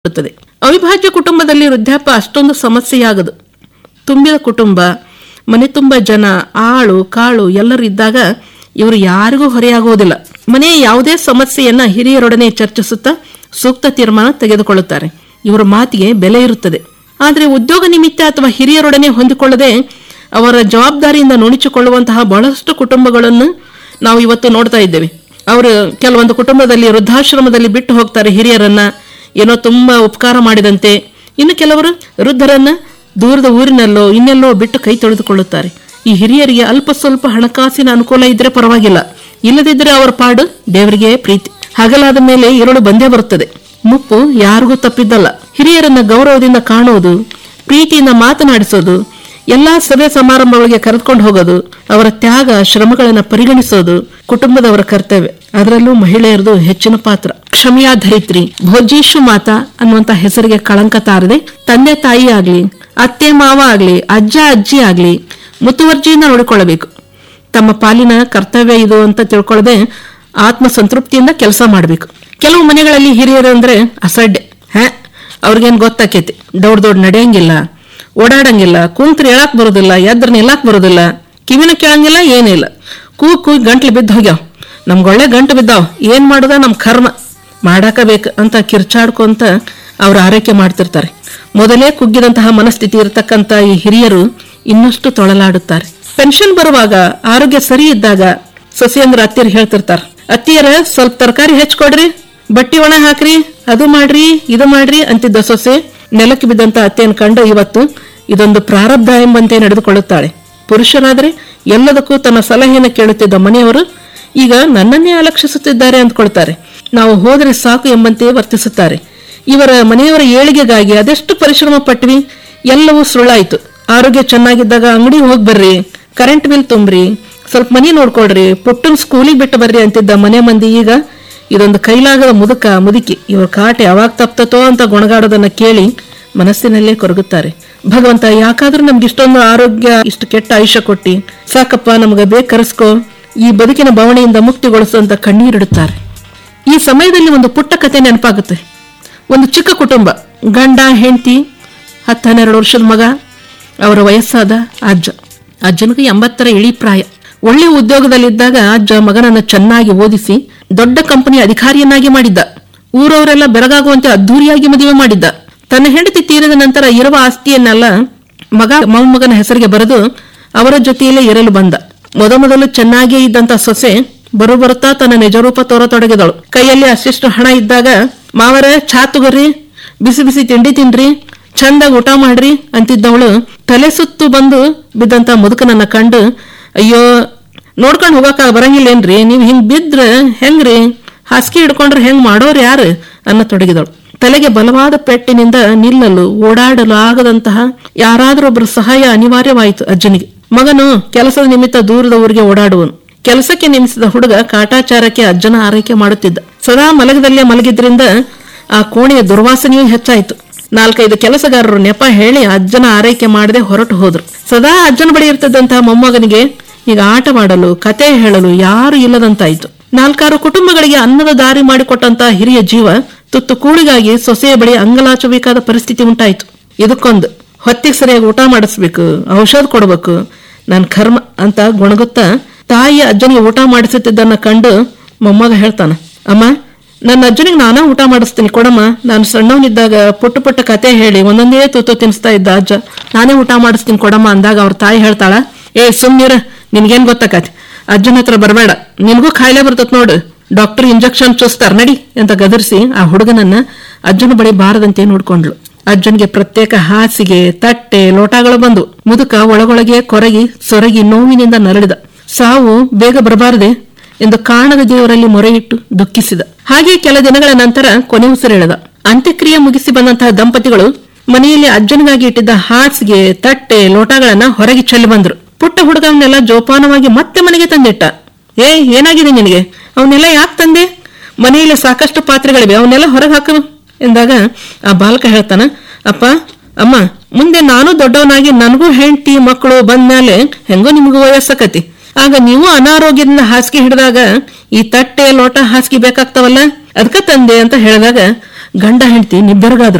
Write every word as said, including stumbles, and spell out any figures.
ಅವಿಭಾಜ್ಯ ಕುಟುಂಬದಲ್ಲಿ ವೃದ್ಧಾಪ್ಯ ಅಷ್ಟೊಂದು ಸಮಸ್ಯೆಯಾಗದು. ತುಂಬಿದ ಕುಟುಂಬ, ಮನೆ ತುಂಬ ಜನ, ಆಳು ಕಾಳು ಎಲ್ಲರೂ ಇದ್ದಾಗ ಇವರು ಯಾರಿಗೂ ಹೊರೆಯಾಗುವುದಿಲ್ಲ. ಮನೆಯ ಯಾವುದೇ ಸಮಸ್ಯೆಯನ್ನ ಹಿರಿಯರೊಡನೆ ಚರ್ಚಿಸುತ್ತಾ ಸೂಕ್ತ ತೀರ್ಮಾನ ತೆಗೆದುಕೊಳ್ಳುತ್ತಾರೆ. ಇವರ ಮಾತಿಗೆ ಬೆಲೆ ಇರುತ್ತದೆ. ಆದರೆ ಉದ್ಯೋಗ ನಿಮಿತ್ತ ಅಥವಾ ಹಿರಿಯರೊಡನೆ ಹೊಂದಿಕೊಳ್ಳದೆ ಅವರ ಜವಾಬ್ದಾರಿಯಿಂದ ನುಣಿಸಿಕೊಳ್ಳುವಂತಹ ಬಹಳಷ್ಟು ಕುಟುಂಬಗಳನ್ನು ನಾವು ಇವತ್ತು ನೋಡ್ತಾ ಇದ್ದೇವೆ. ಅವರು ಕೆಲವೊಂದು ಕುಟುಂಬದಲ್ಲಿ ವೃದ್ಧಾಶ್ರಮದಲ್ಲಿ ಬಿಟ್ಟು ಹೋಗ್ತಾರೆ ಹಿರಿಯರನ್ನ, ಏನೋ ತುಂಬಾ ಉಪಕಾರ ಮಾಡಿದಂತೆ. ಇನ್ನು ಕೆಲವರು ವೃದ್ಧರನ್ನ ದೂರದ ಊರಿನಲ್ಲೋ ಇನ್ನೆಲ್ಲೋ ಬಿಟ್ಟು ಕೈ ತೊಳೆದುಕೊಳ್ಳುತ್ತಾರೆ. ಈ ಹಿರಿಯರಿಗೆ ಅಲ್ಪ ಸ್ವಲ್ಪ ಹಣಕಾಸಿನ ಅನುಕೂಲ ಇದ್ರೆ ಪರವಾಗಿಲ್ಲ, ಇಲ್ಲದಿದ್ದರೆ ಅವರ ಪಾಡು ದೇವರಿಗೆ ಪ್ರೀತಿ. ಹಗಲಾದ ಮೇಲೆ ഇരുಳು ಬಂದೇ ಬರುತ್ತದೆ. ಮುಪ್ಪು ಯಾರಿಗೂ ತಪ್ಪಿದ್ದಲ್ಲ. ಹಿರಿಯರನ್ನ ಗೌರವದಿಂದ ಕಾಣುವುದು, ಪ್ರೀತಿಯಿಂದ ಮಾತನಾಡಿಸೋದು, ಎಲ್ಲಾ ಸಭೆ ಸಮಾರಂಭಗಳಿಗೆ ಕರೆದುಕೊಂಡು ಹೋಗೋದು, ಅವರ ತ್ಯಾಗ ಶ್ರಮಗಳನ್ನು ಪರಿಗಣಿಸೋದು ಕುಟುಂಬದವರ ಕರ್ತವ್ಯ. ಅದರಲ್ಲೂ ಮಹಿಳೆಯರದು ಹೆಚ್ಚಿನ ಪಾತ್ರ. ಕ್ಷಮೆಯ ಧರಿತ್ರಿ, ಭೋಜೇಶು ಮಾತಾ ಅನ್ನುವಂತ ಹೆಸರಿಗೆ ಕಳಂಕ ತಾರದೆ ತಂದೆ ತಾಯಿ ಆಗ್ಲಿ, ಅತ್ತೆ ಮಾವ ಆಗ್ಲಿ, ಅಜ್ಜ ಅಜ್ಜಿ ಆಗ್ಲಿ ಮುತುವರ್ಜಿಯಿಂದ ನೋಡಿಕೊಳ್ಳಬೇಕು. ತಮ್ಮ ಪಾಲಿನ ಕರ್ತವ್ಯ ಇದು ಅಂತ ತಿಳ್ಕೊಳ್ಳದೆ ಆತ್ಮ ಸಂತೃಪ್ತಿಯಿಂದ ಕೆಲಸ ಮಾಡಬೇಕು. ಕೆಲವು ಮನೆಗಳಲ್ಲಿ ಹಿರಿಯರು ಅಂದ್ರೆ ಅಸಡ್ಡೆ. ಹ ಅವ್ರಿಗೇನ್ ಗೊತ್ತಾಕೇತಿ, ದೊಡ್ಡ ದೊಡ್ಡ ನಡೆಯಂಗಿಲ್ಲ, ಓಡಾಡಂಗಿಲ್ಲ, ಕುಂತ್ರೆ ಹೇಳಕ್ ಬರೋದಿಲ್ಲ, ಎದ್ರ ನಿಲ್ಲಕ್ ಬರೋದಿಲ್ಲ, ಕಿವಿನ ಕೇಳಂಗಿಲ್ಲ, ಏನಿಲ್ಲ, ಕೂ ಕೂ ಗಂಟ್ಲು ಬಿದ್ದು ಹೋಗ್ಯಾವ, ನಮ್ಗೊಳ್ಳೆ ಗಂಟು ಬಿದ್ದಾವ್, ಏನ್ ಮಾಡುದ ನಮ್ ಕರ್ಮ ಮಾಡಾಕಬೇಕು ಅಂತ ಕಿರ್ಚಾಡ್ಕೊಂತ ಅವ್ರ ಆರೈಕೆ ಮಾಡ್ತಿರ್ತಾರೆ. ಮೊದಲೇ ಕುಗ್ಗಿದಂತಹ ಮನಸ್ಥಿತಿ ಇರತಕ್ಕಂತ ಈ ಹಿರಿಯರು ಇನ್ನಷ್ಟು ತೊಳಲಾಡುತ್ತಾರೆ. ಪೆನ್ಷನ್ ಬರುವಾಗ ಆರೋಗ್ಯ ಸರಿ ಇದ್ದಾಗ ಸೊಸೆಯಂದ್ರ ಅತ್ತಿಯರು ಹೇಳ್ತಿರ್ತಾರ, ಅತ್ತಿಯರ ಸ್ವಲ್ಪ ತರಕಾರಿ ಹೆಚ್ಚಿಕೊಡ್ರಿ, ಬಟ್ಟಿ ಒಣ ಹಾಕ್ರಿ, ಅದು ಮಾಡ್ರಿ ಇದು ಮಾಡ್ರಿ ಅಂತಿದ್ದ ಸೊಸೆ ನೆಲಕ್ಕೆ ಬಿದ್ದಂತ ಅತ್ತೆಯನ್ನು ಕಂಡು ಇವತ್ತು ಇದೊಂದು ಪ್ರಾರಬ್ಧ ಎಂಬಂತೆ ನಡೆದುಕೊಳ್ಳುತ್ತಾಳೆ. ಪುರುಷರಾದ್ರೆ ಎಲ್ಲದಕ್ಕೂ ತನ್ನ ಸಲಹೆಯನ್ನು ಕೇಳುತ್ತಿದ್ದ ಮನೆಯವರು ಈಗ ನನ್ನನ್ನೇ ಅಲಕ್ಷಿಸುತ್ತಿದ್ದಾರೆ ಅಂದ್ಕೊಳ್ತಾರೆ. ನಾವು ಹೋದರೆ ಸಾಕು ಎಂಬಂತೆ ವರ್ತಿಸುತ್ತಾರೆ. ಇವರ ಮನೆಯವರ ಏಳಿಗೆಗಾಗಿ ಅದೆಷ್ಟು ಪರಿಶ್ರಮ ಪಟ್ವಿ, ಎಲ್ಲವೂ ಸುಳ್ಳಾಯ್ತು. ಆರೋಗ್ಯ ಚೆನ್ನಾಗಿದ್ದಾಗ ಅಂಗಡಿಗೆ ಹೋಗಿ ಬರ್ರಿ, ಕರೆಂಟ್ ಬಿಲ್ ತುಂಬ್ರಿ, ಸ್ವಲ್ಪ ಮನಿ ನೋಡ್ಕೊಳ್ರಿ, ಪುಟ್ಟನ್ ಸ್ಕೂಲಿಗೆ ಬಿಟ್ಟು ಬರ್ರಿ ಅಂತಿದ್ದ ಮನೆ ಮಂದಿ ಈಗ ಇದೊಂದು ಕೈಲಾಗದ ಮುದುಕ ಮುದುಕಿ ಇವ್ರ ಕಾಟೆ ಯಾವಾಗ ತಪ್ತತೋ ಅಂತ ಗೊಣಗಾಡೋದನ್ನ ಕೇಳಿ ಮನಸ್ಸಿನಲ್ಲೇ ಕೊರಗುತ್ತಾರೆ. ಭಗವಂತ ಯಾಕಾದ್ರೂ ನಮ್ಗೆ ಇಷ್ಟೊಂದು ಆರೋಗ್ಯ, ಇಷ್ಟು ಕೆಟ್ಟ ಆಯುಷ್ಯ ಕೊಟ್ಟಿ, ಸಾಕಪ್ಪ ನಮ್ಗ ಬೇಗ ಕರೆಸ್ಕೋ, ಈ ಬದುಕಿನ ಬವಣೆಯಿಂದ ಮುಕ್ತಿಗೊಳಿಸು ಅಂತ ಕಣ್ಣೀರಿಡುತ್ತಾರೆ. ಈ ಸಮಯದಲ್ಲಿ ಒಂದು ಪುಟ್ಟ ಕತೆ ನೆನಪಾಗುತ್ತೆ. ಒಂದು ಚಿಕ್ಕ ಕುಟುಂಬ, ಗಂಡ ಹೆಂಡತಿ, ಹತ್ತು ಹನ್ನೆರಡು ವರ್ಷದ ಮಗ, ಅವರ ವಯಸ್ಸಾದ ಅಜ್ಜ. ಅಜ್ಜನಿಗೆ ಎಂಬತ್ತರ ಇಳಿ ಪ್ರಾಯ. ಒಳ್ಳೆ ಉದ್ಯೋಗದಲ್ಲಿದ್ದಾಗ ಅಜ್ಜ ಮಗನನ್ನ ಚೆನ್ನಾಗಿ ಓದಿಸಿ ದೊಡ್ಡ ಕಂಪನಿ ಅಧಿಕಾರಿಯನ್ನಾಗಿ ಮಾಡಿದ್ದ. ಊರವರೆಲ್ಲ ಬೆರಗಾಗುವಂತೆ ಅದ್ದೂರಿಯಾಗಿ ಮದುವೆ ಮಾಡಿದ್ದ. ತನ್ನ ಹೆಂಡತಿ ತೀರಿದ ನಂತರ ಇರುವ ಆಸ್ತಿಯನ್ನೆಲ್ಲ ಮಗ ಮೊಮ್ಮಗನ ಹೆಸರಿಗೆ ಬರೆದು ಅವರ ಜೊತೆಯಲ್ಲೇ ಇರಲು ಬಂದ. ಮೊದಮೊದಲು ಚೆನ್ನಾಗಿಯೇ ಇದ್ದಂತ ಸೊಸೆ ಬರು ಬರುತ್ತಾ ತನ್ನ ನಿಜರೂಪ ತೋರತೊಡಗಿದಳು. ಕೈಯಲ್ಲಿ ಅಷ್ಟಿಷ್ಟು ಹಣ ಇದ್ದಾಗ ಮಾವರ ಚಾ ತಗೋರಿ, ಬಿಸಿ ಬಿಸಿ ತಿಂಡಿ ತಿನ್ರಿ, ಚಂದಾಗಿ ಊಟ ಮಾಡ್ರಿ ಅಂತಿದ್ದವಳು ತಲೆ ಸುತ್ತು ಬಂದು ಬಿದ್ದಂತ ಮುದುಕನನ್ನ ಕಂಡು, ಅಯ್ಯೋ ನೋಡ್ಕೊಂಡ್ ಹೋಗಕ ಬರಂಗಿಲ್ಲೇನ್ರಿ, ನೀವ್ ಹಿಂಗ್ ಬಿದ್ರ ಹೆಂಗ್ರಿ, ಹಾಸಿಗೆ ಹಿಡ್ಕೊಂಡ್ರೆ ಹೆಂಗ್ ಮಾಡೋರು ಯಾರು ಅನ್ನ ತೊಡಗಿದಳು. ತಲೆಗೆ ಬಲವಾದ ಪೆಟ್ಟಿನಿಂದ ನಿಲ್ಲಲು ಓಡಾಡಲು ಆಗದಂತಹ ಯಾರಾದ್ರೊಬ್ಬರ ಸಹಾಯ ಅನಿವಾರ್ಯವಾಯಿತು ಅಜ್ಜನಿಗೆ. ಮಗನು ಕೆಲಸದ ನಿಮಿತ್ತ ದೂರದ ಊರಿಗೆ ಓಡಾಡುವನು. ಕೆಲಸಕ್ಕೆ ನೇಮಿಸಿದ ಹುಡುಗ ಕಾಟಾಚಾರಕ್ಕೆ ಅಜ್ಜನ ಆರೈಕೆ ಮಾಡುತ್ತಿದ್ದ. ಸದಾ ಮಲಗದಲ್ಲೇ ಮಲಗಿದ್ರಿಂದ ಆ ಕೋಣೆಯ ದುರ್ವಾಸನೆಯೂ ಹೆಚ್ಚಾಯಿತು. ನಾಲ್ಕೈದು ಕೆಲಸಗಾರರು ನೆಪ ಹೇಳಿ ಅಜ್ಜನ ಆರೈಕೆ ಮಾಡದೆ ಹೊರಟು ಹೋದ್ರು. ಸದಾ ಅಜ್ಜನ ಬಳಿ ಇರ್ತಿದ್ದಂತಹ ಮೊಮ್ಮಗನಿಗೆ ಈಗ ಆಟವಾಡಲು ಕತೆ ಹೇಳಲು ಯಾರು ಇಲ್ಲದಂತಾಯಿತು. ನಾಲ್ಕಾರು ಕುಟುಂಬಗಳಿಗೆ ಅನ್ನದ ದಾರಿ ಮಾಡಿಕೊಟ್ಟಂತಹ ಹಿರಿಯ ಜೀವ ತುತ್ತು ಕೂಳಿಗಾಗಿ ಸೊಸೆಯ ಬಳಿ ಅಂಗಲಾಚಬೇಕಾದ ಪರಿಸ್ಥಿತಿ ಉಂಟಾಯಿತು. ಇದಕ್ಕೊಂದು ಹೊತ್ತಿಗೆ ಸರಿಯಾಗಿ ಊಟ ಮಾಡಿಸ್ಬೇಕು, ಔಷಧ ಕೊಡಬೇಕು, ನನ್ ಕರ್ಮ ಅಂತ ಗೊಣಗುತ್ತಾ ತಾಯಿ ಅಜ್ಜನಿಗೆ ಊಟ ಮಾಡಿಸುತ್ತಿದ್ದನ್ನ ಕಂಡು ಮೊಮ್ಮಗ ಹೇಳ್ತಾನ, ಅಮ್ಮ ನನ್ನ ಅಜ್ಜನಿಗೆ ನಾನಾ ಊಟ ಮಾಡಿಸ್ತೀನಿ ಕೊಡಮ್ಮ. ನಾನು ಸಣ್ಣವನಿದ್ದಾಗ ಪುಟ್ಟ ಪುಟ್ಟ ಕತೆ ಹೇಳಿ ಒಂದೊಂದೇ ತುತ್ತು ತಿನ್ನಿಸ್ತಾ ಇದ್ದ ಅಜ್ಜ, ನಾನೇ ಊಟ ಮಾಡಿಸ್ತೀನಿ ಕೊಡಮ್ಮ ಅಂದಾಗ ಅವ್ರ ತಾಯಿ ಹೇಳ್ತಾಳ, ಏ ಸುಮ್ನಿರ, ನಿನ್ಗೇನ್ ಗೊತ್ತಾಕತಿ, ಅಜ್ಜನ ಹತ್ರ ಬರಬೇಡ, ನಿನ್ಗೂ ಕಾಯಿಲೆ ಬರ್ತತ್ ನೋಡು, ಡಾಕ್ಟರ್ ಇಂಜೆಕ್ಷನ್ ಚೂಸ್ತಾರ ನಡಿ ಅಂತ ಗದರ್ಸಿ ಆ ಹುಡುಗನನ್ನ ಅಜ್ಜನ ಬಳಿ ಬಾರದಂತೆ ನೋಡ್ಕೊಂಡ್ಲು. ಅಜ್ಜನ್ಗೆ ಪ್ರತ್ಯೇಕ ಹಾಸಿಗೆ, ತಟ್ಟೆ, ಲೋಟಗಳು ಬಂದು ಮುದುಕ ಒಳಗೊಳಗೆ ಕೊರಗಿ ಸೊರಗಿ ನೋವಿನಿಂದ ನರಳಿದ. ಸಾವು ಬೇಗ ಬರಬಾರದೆ ಎಂದು ಕಾಣದ ದೇವರಲ್ಲಿ ಮೊರೆಯಿಟ್ಟು ದುಃಖಿಸಿದ. ಹಾಗೆ ಕೆಲ ದಿನಗಳ ನಂತರ ಕೊನೆ ಉಸಿರೆಳೆದ. ಅಂತ್ಯಕ್ರಿಯೆ ಮುಗಿಸಿ ಬಂದಂತಹ ದಂಪತಿಗಳು ಮನೆಯಲ್ಲಿ ಅಜ್ಜನಿಗಾಗಿ ಇಟ್ಟಿದ್ದ ಹಾಸಿಗೆ, ತಟ್ಟೆ, ಲೋಟಗಳನ್ನ ಹೊರಗೆ ಚೆಲ್ಲಿ ಬಂದ್ರು. ಪುಟ್ಟ ಹುಡುಗವನ್ನೆಲ್ಲ ಜೋಪಾನವಾಗಿ ಮತ್ತೆ ಮನೆಗೆ ತಂದಿಟ್ಟ. ಏ ಏನಾಗಿದೆ ನಿನಗೆ, ಅವನ್ನೆಲ್ಲ ಯಾಕೆ ತಂದೆ, ಮನೆಯಲ್ಲಿ ಸಾಕಷ್ಟು ಪಾತ್ರೆಗಳಿವೆ, ಅವನ್ನೆಲ್ಲ ಹೊರಗೆ ಹಾಕು ಎಂದಾಗ ಆ ಬಾಲಕ ಹೇಳ್ತಾನ, ಅಪ್ಪ ಅಮ್ಮ ಮುಂದೆ ನಾನು ದೊಡ್ಡವನಾಗಿ ನನಗೂ ಹೆಂಡತಿ ಮಕ್ಕಳು ಬಂದ್ಮೇಲೆ ಹೆಂಗೋ ನಿಮಗೂ ವಯಸ್ಸಕತಿ, ಆಗ ನೀವು ಅನಾರೋಗ್ಯದಿಂದ ಹಾಸಿಗೆ ಹಿಡಿದಾಗ ಈ ತಟ್ಟೆ ಲೋಟ ಹಾಸಿಗೆ ಬೇಕಾಗ್ತಾವಲ್ಲ ಅದಕ್ಕ ತಂದೆ ಅಂತ ಹೇಳಿದಾಗ ಗಂಡ ಹೆಂಡತಿ ನಿಬ್ಬೆರಗಾದ್ರು.